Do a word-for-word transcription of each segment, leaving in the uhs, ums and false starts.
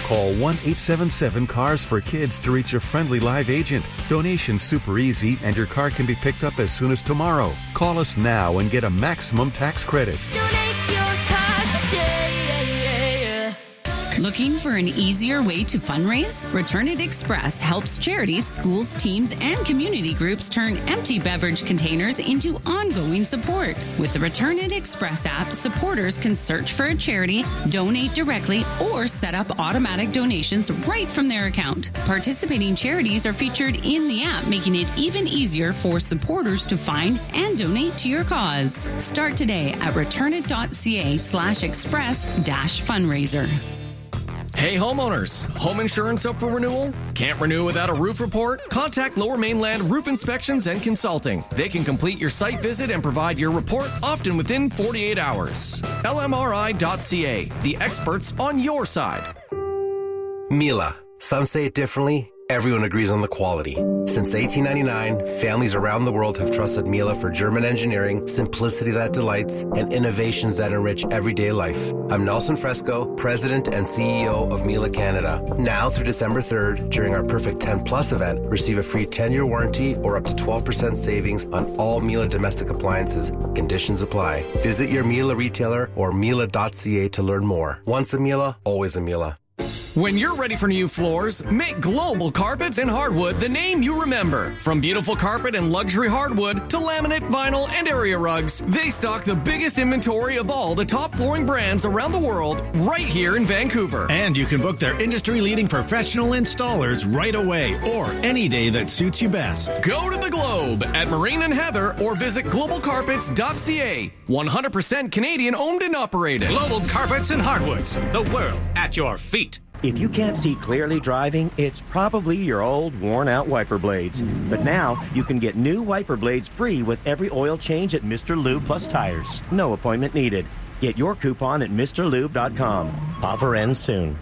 Call one eight seven seven cars for kids to reach a friendly live agent. Donation's super easy and your car can be picked up as soon as tomorrow. Call us now and get a maximum tax credit. Donate your car today. Looking for an easier way to fundraise? Return It Express helps charities, schools, teams, and community groups turn empty beverage containers into ongoing support. With the Return It Express app, supporters can search for a charity, donate directly, or set up automatic donations right from their account. Participating charities are featured in the app, making it even easier for supporters to find and donate to your cause. Start today at returnit.ca slash express dash fundraiser. Hey homeowners, home insurance up for renewal? Can't renew without a roof report? Contact Lower Mainland Roof Inspections and Consulting. They can complete your site visit and provide your report often within forty-eight hours. L M R I dot C A, the experts on your side. Miele. Some say it differently. Everyone agrees on the quality. Since eighteen ninety-nine, families around the world have trusted Miele for German engineering, simplicity that delights, and innovations that enrich everyday life. I'm Nelson Fresco, President and C E O of Miele Canada. Now through December third, during our Perfect ten Plus event, receive a free ten-year warranty or up to twelve percent savings on all Miele domestic appliances. Conditions apply. Visit your Miele retailer or miele dot c a to learn more. Once a Miele, always a Miele. When you're ready for new floors, make Global Carpets and Hardwood the name you remember. From beautiful carpet and luxury hardwood to laminate, vinyl, and area rugs, they stock the biggest inventory of all the top flooring brands around the world right here in Vancouver. And you can book their industry-leading professional installers right away or any day that suits you best. Go to the Globe at Marine and Heather or visit global carpets dot c a. one hundred percent Canadian owned and operated. Global Carpets and Hardwoods, the world at your feet. If you can't see clearly driving, it's probably your old, worn-out wiper blades. But now, you can get new wiper blades free with every oil change at Mister Lube Plus Tires. No appointment needed. Get your coupon at Mr Lube dot com. Offer ends soon.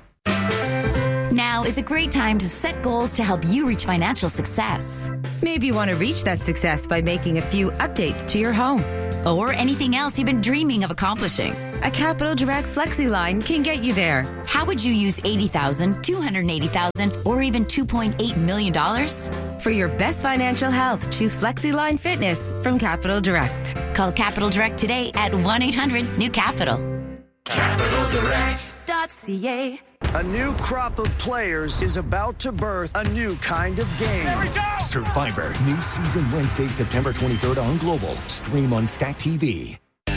Now is a great time to set goals to help you reach financial success. Maybe you want to reach that success by making a few updates to your home. Or anything else you've been dreaming of accomplishing. A Capital Direct Flexi Line can get you there. How would you use eighty thousand dollars, two hundred eighty thousand dollars, or even two point eight million dollars? For your best financial health, choose Flexi Line Fitness from Capital Direct. Call Capital Direct today at one eight hundred new capital. capital direct dot c a. A new crop of players is about to birth a new kind of game. There we go! Survivor, new season Wednesday, September twenty-third on Global. Stream on Stack T V.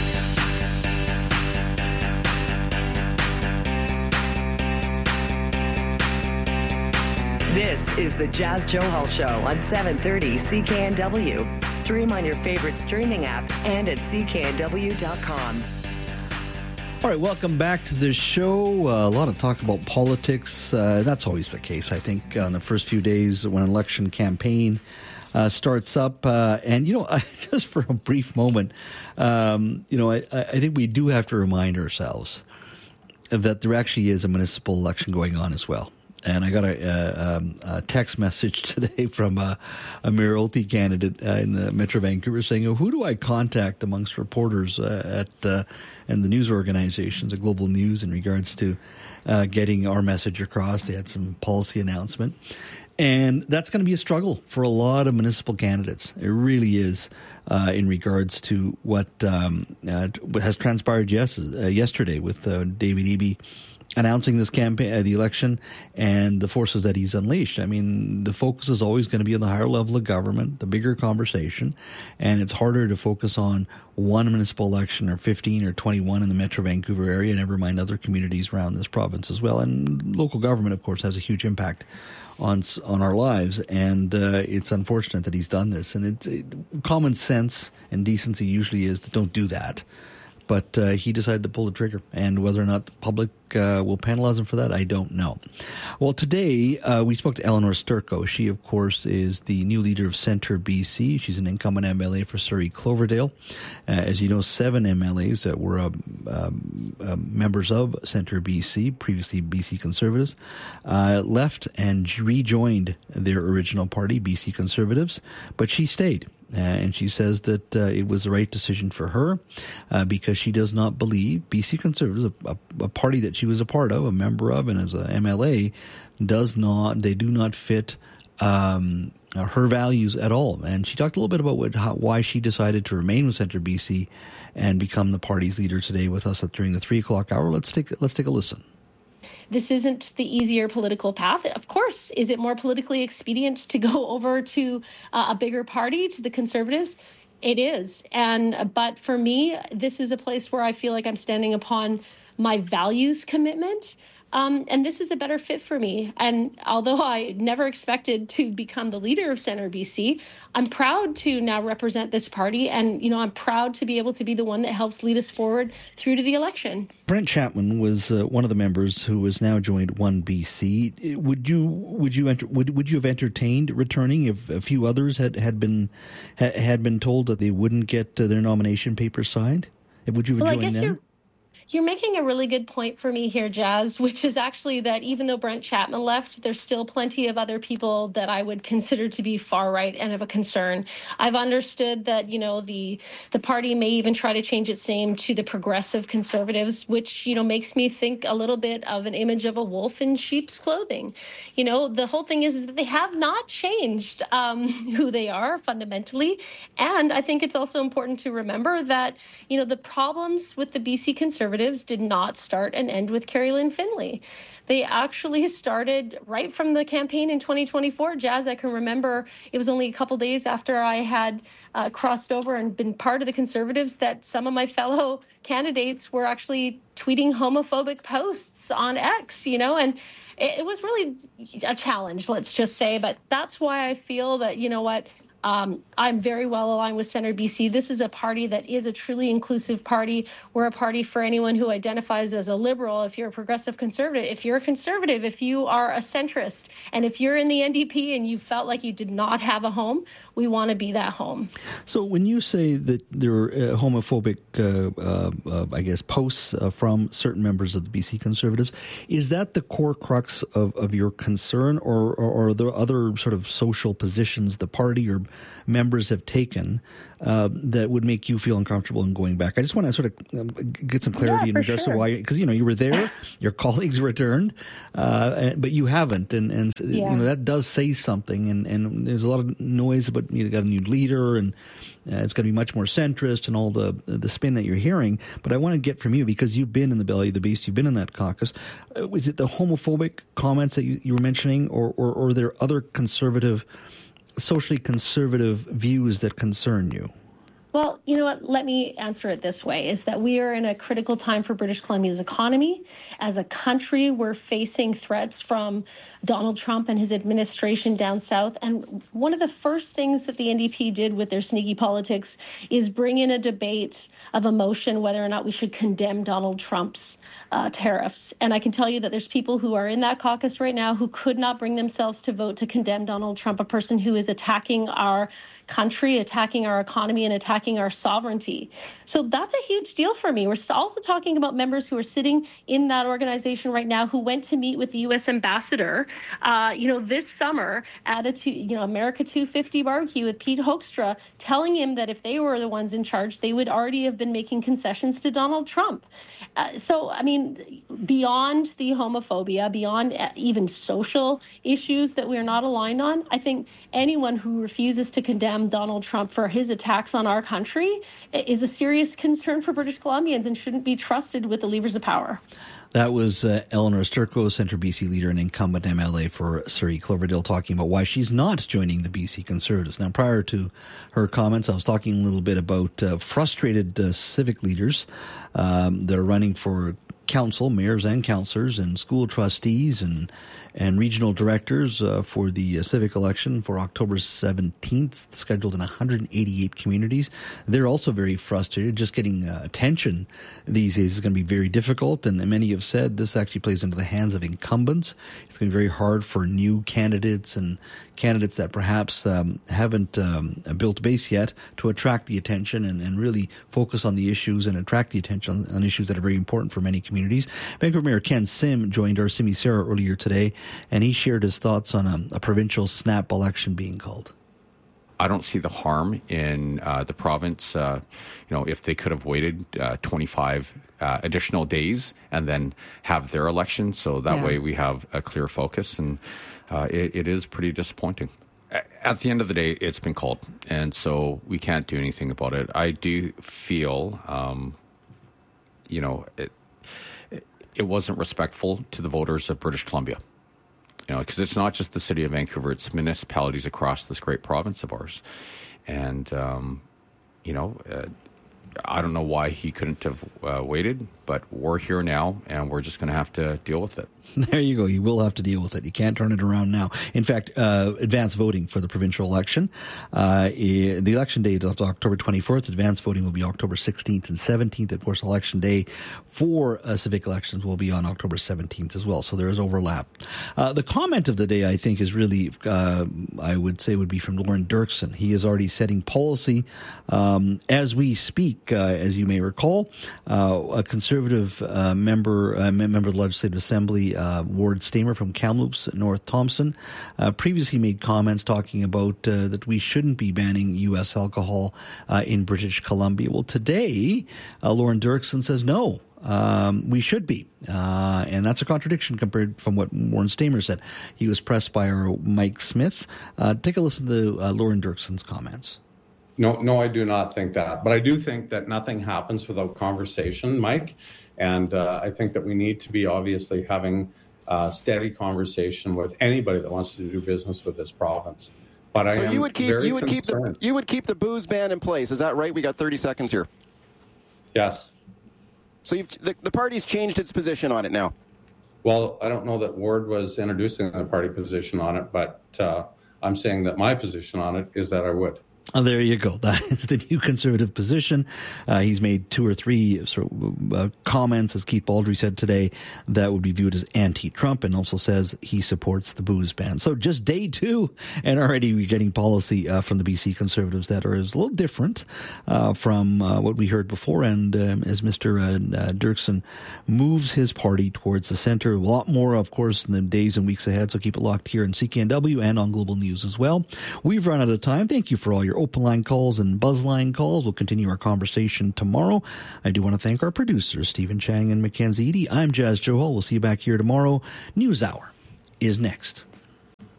This is the Jazz Johal Show on seven thirty C K N W. Stream on your favorite streaming app and at c k n w dot com. All right, welcome back to the show. Uh, a lot of talk about politics. Uh, that's always the case, I think, on the first few days when an election campaign uh, starts up. Uh, and, you know, I, just for a brief moment, um, you know, I, I think we do have to remind ourselves that there actually is a municipal election going on as well. And I got a, a, um, a text message today from a, a mayoralty candidate uh, in the Metro Vancouver saying, who do I contact amongst reporters uh, at uh, and the news organizations, the Global News, in regards to uh, getting our message across? They had some policy announcement. And that's going to be a struggle for a lot of municipal candidates. It really is uh, in regards to what um, uh, has transpired yes, uh, yesterday with uh, David Eby announcing this campaign, uh, the election, and the forces that he's unleashed. I mean, the focus is always going to be on the higher level of government, the bigger conversation, and it's harder to focus on one municipal election or fifteen or twenty-one in the Metro Vancouver area, never mind other communities around this province as well. And local government, of course, has a huge impact on on our lives, and uh, it's unfortunate that he's done this. And it's it, common sense and decency usually is to don't do that. But uh, he decided to pull the trigger, and whether or not the public uh, will penalize him for that, I don't know. Well, today uh, we spoke to Eleanor Sturko. She, of course, is the new leader of Centre B C. She's an incumbent M L A for Surrey Cloverdale. Uh, as you know, seven M L As that were uh, um, uh, members of Centre B C, previously B C Conservatives, uh, left and rejoined their original party, B C Conservatives, but she stayed. Uh, and she says that uh, it was the right decision for her uh, because she does not believe B C Conservatives, a, a, a party that she was a part of, a member of, and as a M L A, does not, they do not fit um, her values at all. And she talked a little bit about what, how, why she decided to remain with Centre B C and become the party's leader today with us during the three o'clock hour. Let's take, let's take a listen. This isn't the easier political path. Of course, is it more politically expedient to go over to uh, a bigger party, to the Conservatives? It is. And but for me, this is a place where I feel like I'm standing upon my values commitment. Um, and this is a better fit for me. And although I never expected to become the leader of Centre B C, I'm proud to now represent this party. And, you know, I'm proud to be able to be the one that helps lead us forward through to the election. Brent Chapman was uh, one of the members who has now joined one B C. Would you would you enter, would would you have entertained returning if a few others had had been ha, had been told that they wouldn't get uh, their nomination papers signed? Would you have well, joined them? You're- You're making a really good point for me here, Jazz, which is actually that even though Brent Chapman left, there's still plenty of other people that I would consider to be far right and of a concern. I've understood that, you know, the the party may even try to change its name to the Progressive Conservatives, which, you know, makes me think a little bit of an image of a wolf in sheep's clothing. You know, the whole thing is, is that they have not changed um, who they are fundamentally. And I think it's also important to remember that, you know, the problems with the B C Conservatives did not start and end with Carrie Lynn Finlay. They actually started right from the campaign in twenty twenty-four. Jazz, I can remember it was only a couple days after I had uh, crossed over and been part of the Conservatives that some of my fellow candidates were actually tweeting homophobic posts on X, you know, and it, it was really a challenge, let's just say. But that's why I feel that, you know what, Um, I'm very well aligned with Centre B C. This is a party that is a truly inclusive party. We're a party for anyone who identifies as a liberal. If you're a progressive conservative, if you're a conservative, if you are a centrist, and if you're in the N D P and you felt like you did not have a home, we want to be that home. So when you say that there are uh, homophobic, uh, uh, uh, I guess, posts uh, from certain members of the B C Conservatives, is that the core crux of, of your concern, or, or, or are there other sort of social positions the party or members have taken uh, that would make you feel uncomfortable in going back? I just want to sort of um, get some clarity yeah, in regards sure. to why, because, you know, you were there, your colleagues returned, uh, but you haven't. And, and yeah. you know, that does say something. And, and there's a lot of noise about, you know, got a new leader and uh, it's going to be much more centrist and all the the spin that you're hearing. But I want to get from you, because you've been in the belly of the beast, you've been in that caucus. Uh, is it the homophobic comments that you, you were mentioning, or, or, or are there other conservative, socially conservative views that concern you? Well, you know what? Let me answer it this way, is that we are in a critical time for British Columbia's economy. As a country, we're facing threats from Donald Trump and his administration down south. And one of the first things that the N D P did with their sneaky politics is bring in a debate of emotion whether or not we should condemn Donald Trump's uh, tariffs. And I can tell you that there's people who are in that caucus right now who could not bring themselves to vote to condemn Donald Trump, a person who is attacking our country, attacking our economy, and attacking our sovereignty. So that's a huge deal for me. We're also talking about members who are sitting in that organization right now who went to meet with the U S ambassador, uh, you know, this summer at a, two, you know, America two fifty barbecue with Pete Hoekstra, telling him that if they were the ones in charge, they would already have been making concessions to Donald Trump. Uh, so, I mean, beyond the homophobia, beyond even social issues that we're not aligned on, I think anyone who refuses to condemn Donald Trump for his attacks on our country is a serious concern for British Columbians and shouldn't be trusted with the levers of power. That was uh, Eleanor Sturko, Centre B C leader and incumbent M L A for Surrey Cloverdale, talking about why she's not joining the B C Conservatives. Now, prior to her comments, I was talking a little bit about uh, frustrated uh, civic leaders um, that are running for council, mayors and councillors and school trustees and and regional directors uh, for the uh, civic election for October seventeenth, scheduled in one hundred eighty-eight communities. They're also very frustrated. Just getting uh, attention these days is going to be very difficult, and many have said this actually plays into the hands of incumbents. It's going to be very hard for new candidates and candidates that perhaps um, haven't um, built a base yet to attract the attention and, and really focus on the issues and attract the attention on, on issues that are very important for many communities. Vancouver Mayor Ken Sim joined our Simi Sarah earlier today, and he shared his thoughts on a, a provincial snap election being called. I don't see the harm in uh, the province, uh, you know, if they could have waited uh, twenty-five uh, additional days and then have their election. So that yeah. way we have a clear focus. And uh, it, it is pretty disappointing. At the end of the day, it's been called. And so we can't do anything about it. I do feel, um, you know, it, it wasn't respectful to the voters of British Columbia. You know, because it's not just the city of Vancouver; it's municipalities across this great province of ours. And um, you know, uh, I don't know why he couldn't have uh, waited, but we're here now, and we're just going to have to deal with it. There you go. You will have to deal with it. You can't turn it around now. In fact, uh, advance voting for the provincial election, uh, the election date is October twenty-fourth. Advance voting will be October sixteenth and seventeenth. Of course, election day for uh, civic elections will be on October seventeenth as well. So there is overlap. Uh, the comment of the day, I think, is really, uh, I would say, would be from Lauren Dirksen. He is already setting policy um, as we speak. Uh, as you may recall, uh, a conservative uh, member, uh, member of the Legislative Assembly, Uh, Ward Stamer from Kamloops, North Thompson, uh, previously made comments talking about uh, that we shouldn't be banning U S alcohol uh, in British Columbia. Well, today, uh, Lauren Dirksen says no. Um, we should be. Uh, and that's a contradiction compared from what Warren Stamer said. He was pressed by our Mike Smith. Uh, take a listen to uh, Lauren Dirksen's comments. No, no, I do not think that. But I do think that nothing happens without conversation, Mike. And uh, I think that we need to be obviously having uh, steady conversation with anybody that wants to do business with this province. But I so am you would keep very you would concerned. keep the you would keep the booze ban in place. Is that right? We got thirty seconds here. Yes. So you've, the the party's changed its position on it now. Well, I don't know that Ward was introducing the party position on it, but uh, I'm saying that my position on it is that I would. Oh, there you go. That is the new conservative position. Uh, he's made two or three sort of, uh, comments, as Keith Baldry said today, that would be viewed as anti-Trump, and also says he supports the booze ban. So just day two, and already we're getting policy uh, from the B C Conservatives that are a little different uh, from uh, what we heard before. And um, as Mister Uh, uh, Dirksen moves his party towards the center, a lot more, of course, in the days and weeks ahead. So keep it locked here in C K N W and on Global News as well. We've run out of time. Thank you for all your open line calls and buzz line calls. We'll continue our conversation tomorrow. I do want to thank our producers, Stephen Chang and Mackenzie Edie. I'm Jazz Johal. We'll see you back here tomorrow. News Hour is next.